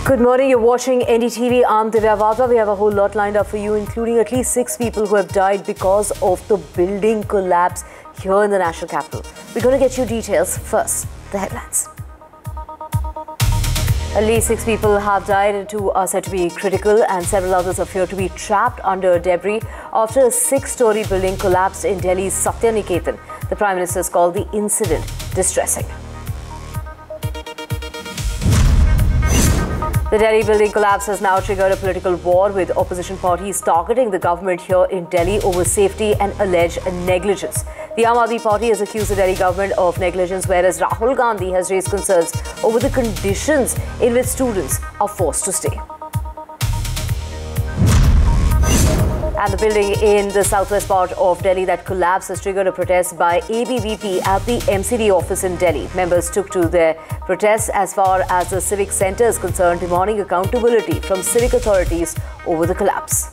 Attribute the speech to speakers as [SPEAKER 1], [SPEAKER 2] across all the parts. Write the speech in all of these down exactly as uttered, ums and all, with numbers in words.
[SPEAKER 1] Good morning, you're watching N D T V. I'm Divya Wadhwa. We have a whole lot lined up for you, including at least six people who have died because of the building collapse here in the national capital. We're going to get you details. First, the headlines. At least six people have died and two are said to be critical, and several others appear to be trapped under debris after a six-story building collapsed in Delhi's Satyaniketan. The Prime Minister has called the incident distressing. The Delhi building collapse has now triggered a political war, with opposition parties targeting the government here in Delhi over safety and alleged negligence. The Aam Aadmi Party has accused the Delhi government of negligence, whereas Rahul Gandhi has raised concerns over the conditions in which students are forced to stay. And the building in the southwest part of Delhi that collapsed has triggered a protest by A B V P at the M C D office in Delhi. Members took to their protests as far as the civic centre is concerned, demanding accountability from civic authorities over the collapse.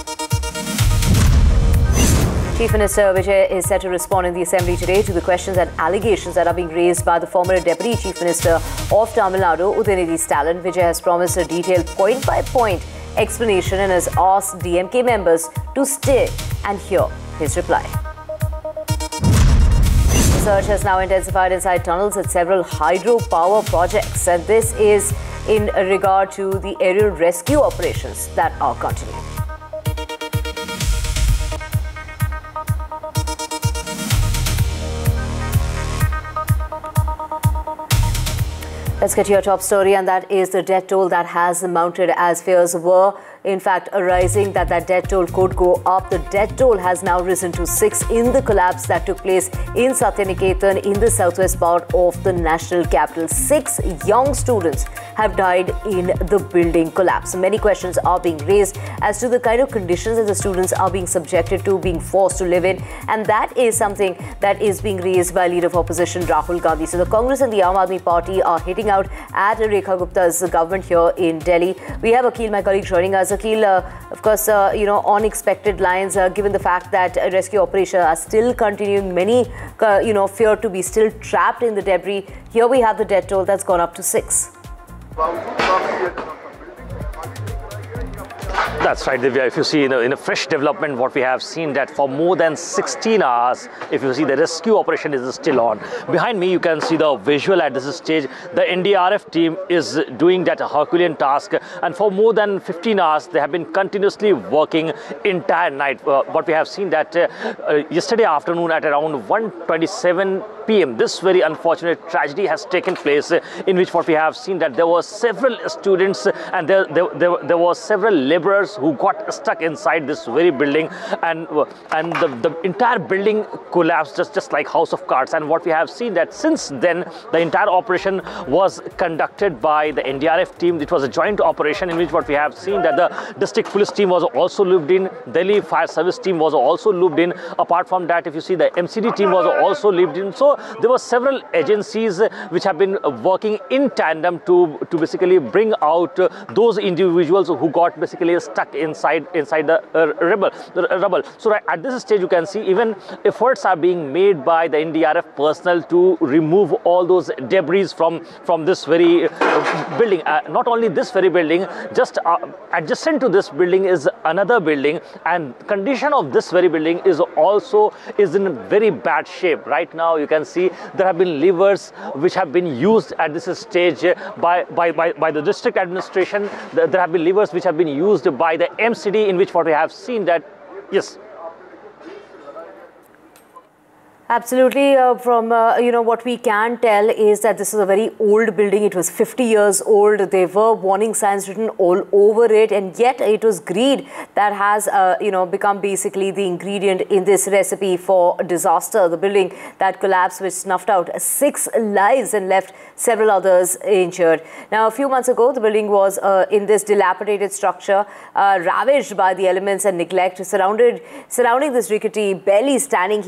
[SPEAKER 1] Chief Minister Vijay is set to respond in the Assembly today to the questions and allegations that are being raised by the former Deputy Chief Minister of Tamil Nadu, Udayanidhi Stalin. Vijay has promised a detailed point-by-point explanation and has asked D M K members to stay and hear his reply. The search has now intensified inside tunnels at several hydropower projects, and this is in regard to the aerial rescue operations that are continuing. Let's get to your top story, and that is the death toll that has mounted as fears were in fact arising that that death toll could go up. The death toll has now risen to six in the collapse that took place in Satyaniketan in the southwest part of the national capital. Six young students have died in the building collapse. Many questions are being raised as to the kind of conditions that the students are being subjected to, being forced to live in, and that is something that is being raised by Leader of Opposition Rahul Gandhi. So the Congress and the Aam Aadmi Party are hitting out at Rekha Gupta's government here in Delhi. We have Akil, my colleague, joining us. Akil, uh, of course, uh, you know, on expected lines, uh, given the fact that uh, rescue operations are still continuing, many, uh, you know, fear to be still trapped in the debris. Here we have the death toll that's gone up to six.
[SPEAKER 2] That's right, Divya. If you see in a, in a fresh development, what we have seen that for more than sixteen hours, if you see the rescue operation is still on. Behind me, you can see the visual at this stage. The N D R F team is doing that Herculean task, and for more than fifteen hours, they have been continuously working entire night. Uh, what we have seen that uh, uh, yesterday afternoon at around one twenty-seven p m, this very unfortunate tragedy has taken place, uh, in which what we have seen that there were several students and there, there, there, there were several laborers who got stuck inside this very building, and uh, and the, the entire building collapsed just, just like house of cards. And what we have seen that since then, the entire operation was conducted by the N D R F team. It was a joint operation in which what we have seen that the district police team was also looped in, Delhi fire service team was also looped in. Apart from that, if you see, the M C D team was also looped in. So there were several agencies which have been working in tandem to, to basically bring out those individuals who got basically stuck inside inside the uh, rubble, the rubble. So right at this stage, you can see even efforts are being made by the N D R F personnel to remove all those debris from from this very uh, building. Uh, not only this very building, just uh, adjacent to this building is another building, and condition of this very building is also is in very bad shape. Right now, you can see there have been levers which have been used at this stage by by by, by the district administration. There have been levers which have been used by the M C D, in which what we have seen that, yes.
[SPEAKER 1] Absolutely. Uh, from, uh, you know, what we can tell is that this is a very old building. It was fifty years old. There were warning signs written all over it. And yet it was greed that has, uh, you know, become basically the ingredient in this recipe for disaster. The building that collapsed, which snuffed out six lives and left several others injured. Now, a few months ago, the building was uh, in this dilapidated structure, uh, ravaged by the elements and neglect, surrounded, surrounding this rickety, barely standing